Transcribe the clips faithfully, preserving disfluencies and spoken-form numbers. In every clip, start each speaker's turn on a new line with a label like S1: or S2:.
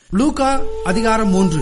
S1: லூக்கா அதிகாரம் மூன்று.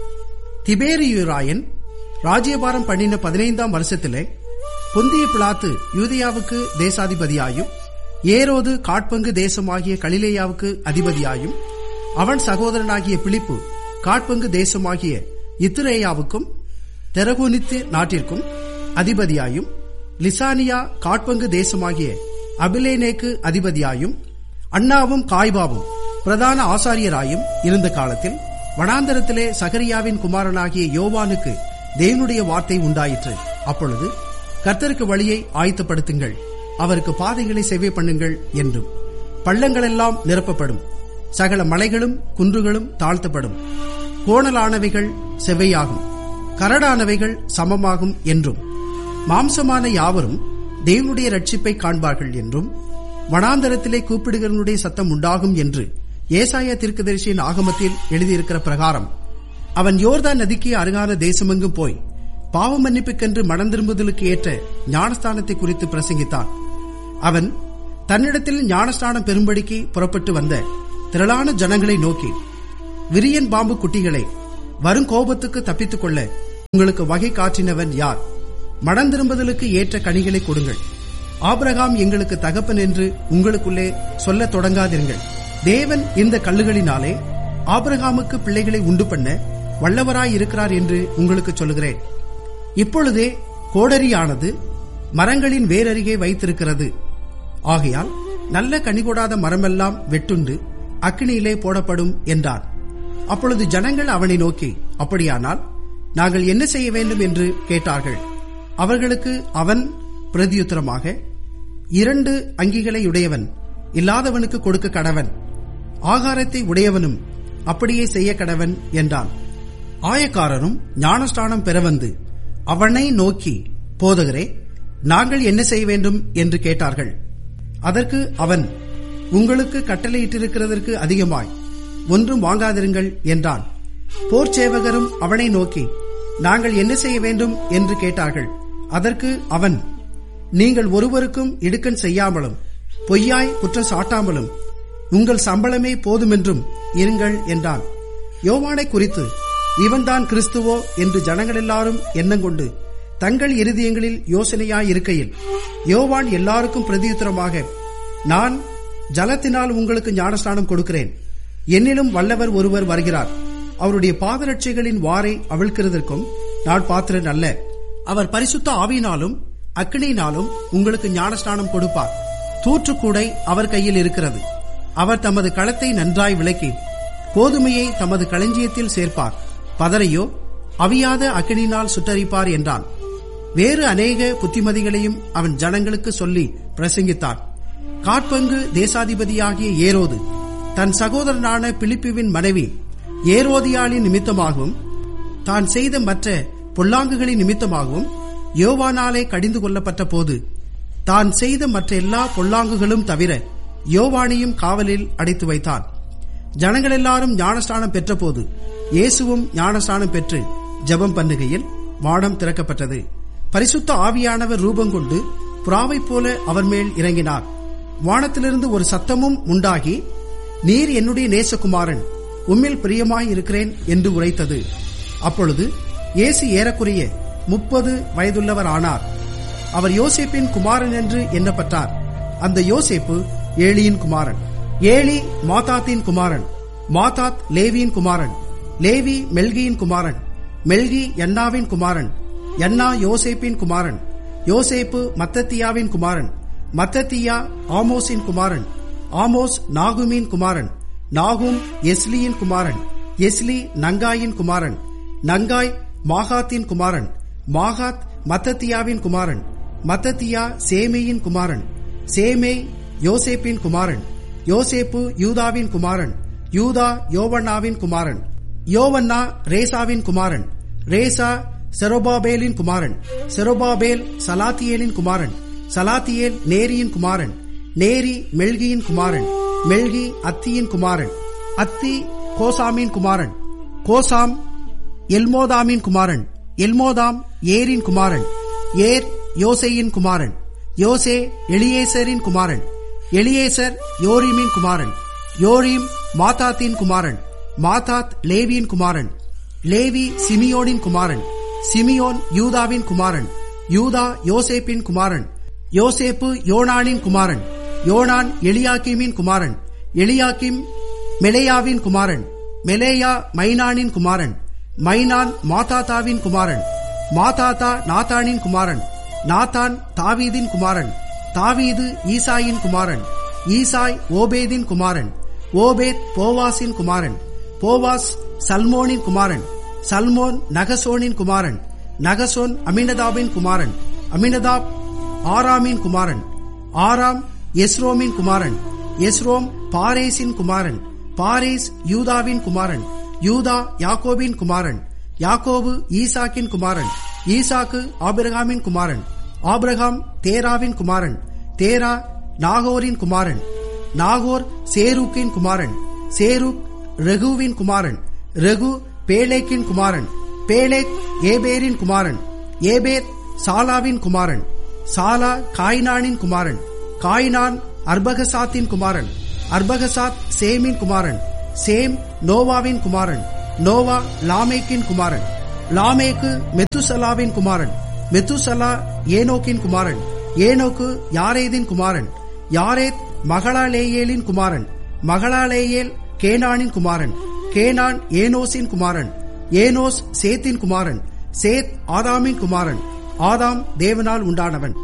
S1: திபேரியுராயன் ராஜ்யபாரம் பண்ணின பதினைந்தாம் வருஷத்திலே பொந்திய பிலாத்து யூதேயாவுக்கு தேசாதிபதியாயும் ஏரோது காட்பங்கு தேசமாகிய கலிலேயாவுக்கு அதிபதியாயும் அவன் சகோதரனாகிய பிலிப்பு காட்பங்கு தேசமாகிய இத்துரேயாவுக்கும் தெரகுனித்து நாட்டிற்கும் அதிபதியாயும் லிசானியா காட்பங்கு தேசமாகிய அபிலேனேக்கு அதிபதியாயும் அண்ணாவும் காய்பாவும் பிரதான ஆசாரியராயும் இருந்த காலத்தில் வனாந்தரத்திலே சகரியாவின் குமாரனாகிய யோவானுக்கு தேவனுடைய வார்த்தை உண்டாயிற்று. அப்பொழுது கர்த்தருக்கு வழியை ஆயத்தப்படுத்துங்கள், அவருக்கு பாதைகளை செவ்வை பண்ணுங்கள் என்றும், பள்ளங்களெல்லாம் நிரப்பப்படும், சகல மலைகளும் குன்றுகளும் தாழ்த்தப்படும், கோணலானவைகள் செவ்வையாகும், கரடானவைகள் சமமாகும் என்றும், மாம்சமான யாவரும் தேவனுடைய ரட்சிப்பை காண்பார்கள் என்றும், வனாந்தரத்திலே கூப்பிடுகிறவனுடைய சத்தம் உண்டாகும் என்று ஏசாயா தீர்க்கதரிசியின் ஆகமத்தில் எழுதியிருக்கிற பிரகாரம் அவன் யோர்தான் நதிக்கு அருகான தேசமெங்கும் போய் பாவ மன்னிப்புக்கென்று மனம் திரும்புதலுக்கு ஏற்ற ஞானஸ்தானத்தை குறித்து பிரசங்கித்தான். அவன் தன்னிடத்தில் ஞானஸ்தானம் பெறும்படிக்கு புறப்பட்டு வந்த திரளான ஜனங்களை நோக்கி, விரியன் பாம்பு குட்டிகளை வருங்கோபத்துக்கு தப்பித்துக் கொள்ள உங்களுக்கு வகை காற்றினவன் யார்? மனம் திரும்புதலுக்கு ஏற்ற கனிகளை கொடுங்கள். ஆபிரகாம் எங்களுக்கு தகப்பன் என்று உங்களுக்குள்ளே சொல்ல தொடங்காதிருங்கள். தேவன் இந்த கல்லுகளினாலே ஆபிரகாமுக்கு பிள்ளைகளை உண்டு பண்ண வல்லவராயிருக்கிறார் என்று உங்களுக்கு சொல்லுகிறேன். இப்பொழுதே கோடரியானது மரங்களின் வேரருகே வைத்திருக்கிறது. ஆகையால் நல்ல கனிகொடாத மரமெல்லாம் வெட்டுண்டு அக்கினியிலே போடப்படும் என்றார். அப்பொழுது ஜனங்கள் அவனை நோக்கி, அப்படியானால் நாங்கள் என்ன செய்ய வேண்டும் என்று கேட்டார்கள். அவர்களுக்கு அவன் பிரதியுத்தரமாக, இரண்டு அங்கிகளை உடையவன் இல்லாதவனுக்கு கொடுக்க கடவன், ஆகாரத்தை உடையவனும் அப்படியே செய்ய கடவன் என்றான். ஆயக்காரரும் ஞானஸ்தானம் பெற வந்து அவனை நோக்கி, போதகரே, நாங்கள் என்ன செய்ய வேண்டும் என்று கேட்டார்கள். அதற்கு அவன், உங்களுக்கு கட்டளையிட்டிருக்கிறதற்கு அதிகமாய் ஒன்றும் வாங்காதிருங்கள் என்றான். போர்ச்சேவகரும் அவனை நோக்கி, நாங்கள் என்ன செய்ய வேண்டும் என்று கேட்டார்கள். அதற்கு அவன், நீங்கள் ஒருவருக்கும் இடுக்கண் செய்யாமலும் பொய்யாய் குற்றம் சாட்டாமலும் உங்கள் சம்பளமே போதுமென்றும் இருங்கள் என்றான். யோவானை குறித்து, இவன்தான் கிறிஸ்துவோ என்று ஜனங்கள் எல்லாரும் எண்ணங்கொண்டு தங்கள் இருதயங்களில் யோசனையாயிருக்கையில், யோவான் எல்லாருக்கும் பிரதியுத்தரமாக, நான் ஜலத்தினால் உங்களுக்கு ஞானஸ்நானம் கொடுக்கிறேன், என்னிலும் வல்லவர் ஒருவர் வருகிறார், அவருடைய பாதரட்சைகளின் வாரை அவிழ்க்கிறதற்கும் நான் பாத்திரன் அல்ல. அவர் பரிசுத்த ஆவியினாலும் அக்கினியினாலும் உங்களுக்கு ஞானஸ்நானம் கொடுப்பார். தூற்றுக்கூடை அவர் கையில் இருக்கிறது. அவர் தமது களத்தை நன்றாய் விளக்கி கோதுமையை தமது களஞ்சியத்தில் சேர்ப்பார், பதரையோ அவியாத அக்கினியினால் சுட்டரிப்பார் என்றான். வேறு அநேக புத்திமதிகளையும் அவன் ஜனங்களுக்கு சொல்லி பிரசங்கித்தான். காட்பங்கு தேசாதிபதியாகிய ஏரோது தன் சகோதரனான பிலிப்புவின் மனைவி ஏரோதியாளின் நிமித்தமாகவும் தான் செய்த மற்ற பொல்லாங்குகளின் நிமித்தமாகவும் யோவானாலே கடிந்து கொள்ளப்பட்ட போது தான் செய்த மற்ற எல்லா பொல்லாங்குகளும் தவிர யோவானையும் காவலில் அடைத்து வைத்தான். ஜனங்கள் எல்லாரும் ஞானஸ்நானம் பெற்ற போது இயேசுவும் ஞானஸ்நானம் பெற்று ஜெபம் பண்ணுகையில் வானம் திறக்கப்பட்டது. பரிசுத்த ஆவியானவர் ரூபம் கொண்டு புறாவை போல அவர் மேல் இறங்கினார். வானத்திலிருந்து ஒரு சத்தமும் உண்டாகி, நீர் என்னுடைய நேசகுமாரன், உம்மில் பிரியமாய் இருக்கிறேன் என்று உரைத்தது. அப்பொழுது இயேசு ஏறக்குறைய முப்பது வயதுள்ளவர் ஆனார். அவர் யோசேப்பின் குமாரன் என்று எண்ணப்பட்டார். அந்த யோசேப்பு ஏலியின் குமாரன், ஏலி மாத்தாத்தின் குமாரன், மாத்தாத் லேவியின் குமாரன், லேவி மெல்கியின் குமாரன், மெல்கி யன்னாவின் குமாரன், யன்னா யோசேப்பின் குமாரன், யோசேப்பு மத்தத்தியாவின் குமாரன், மத்தத்தியா ஆமோஸின் குமாரன், ஆமோஸ் நாகுமின் குமாரன், நாகும் எஸ்லியின் குமாரன், எஸ்லி நங்காயின் குமாரன், நங்காய் மாகாத்தின் குமாரன், மாகாத் மத்தத்தியாவின் குமாரன், மத்தத்தியா சேமேயின் குமாரன், சேமே யோசேப்பின் குமாரன், யோசேப்பு யூதாவின் குமாரன், யூதா யோவன்னாவின் குமாரன், யோவன்னா ரேசாவின் குமாரன், ரேசா செரோபாபேலின் குமாரன், செரோபாபேல் சலாத்தியேலின் குமாரன், சலாத்தியேல் நேரியின் குமாரன், நேரி மெல்கியின் குமாரன், மெல்கி அத்தியின் குமாரன், அத்தி கோசாமின் குமாரன், கோசாம் எல்மோதாமின் குமாரன், எல்மோதாம் ஏரின் குமாரன், ஏர் யோசேயின் குமாரன், யோசே எலியேசரின் குமாரன், எலியேசர் யோரீமின் குமாரன், யோரீம் மாத்தாத்தின் குமாரன், மாதாத் லேவியின் குமாரன், லேவி சிமியோனின் குமாரன், சிமியோன் யூதாவின் குமாரன், யூதா யோசேப்பின் குமாரன், யோசேப்பு யோனானின் குமாரன், யோனான் எலியாக்கீமின் குமாரன், எலியாக்கீம் மெலேயாவின் குமாரன், மெலேயா மைனானின் குமாரன், மைனான் மாதாத்தாவின் குமாரன், மாதாத்தா நாத்தானின் குமாரன், நாத்தான் தாவீதின் குமாரன், தாவீது ஈசாயின் குமாரன், ஈசாய் ஓபேதின் குமாரன், ஓபேத் போவாசின் குமாரன், போவாஸ் சல்மோனின் குமாரன், சல்மோன் நகசோனின் குமாரன், நகசோன் அமினதாபின் குமாரன், அமினதாப் ஆராமின் குமாரன், ஆராம் எஸ்ரோமின் குமாரன், எஸ்ரோம் பாரேசின் குமாரன், பாரேஸ் யூதாவின் குமாரன், யூதா யாக்கோபின் குமாரன், யாக்கோபு ஈசாக்கின் குமாரன், ஈசாக்கு ஆபிரகாமின் குமாரன், ஆபிரகாம் தேராவின் குமாரன், தேரா நாகோரின் குமாரன், நாகோர் சேருக்கின் குமாரன், சேருக் ரெகுவின் குமாரன், ரெகு பேலேக்கின் குமாரன், பேலேக் ஏபேரின் குமாரன், ஏபேர் சாலாவின் குமாரன், சாலா காய்னானின் குமாரன், காய்னான் அர்பகசாத்தின் குமாரன், அர்பகசாத் சேமின் குமாரன், சேம் நோவாவின் குமாரன், நோவா லாமேக்கின் குமாரன், லாமேக்கு மெத்துசலாவின் குமாரன், மெத்துசலா ஏனோக்கின் குமாரன், ஏனோக்கு யாரேதின் குமாரன், யாரேத் மகளாலேயேலின் குமாரன், மகளாலேயேல் கேனானின் குமாரன், கேனான் ஏனோசின் குமாரன், ஏனோஸ் சேத்தின் குமாரன், சேத் ஆதாமின் குமாரன், ஆதாம் தேவனால் உண்டானவன்.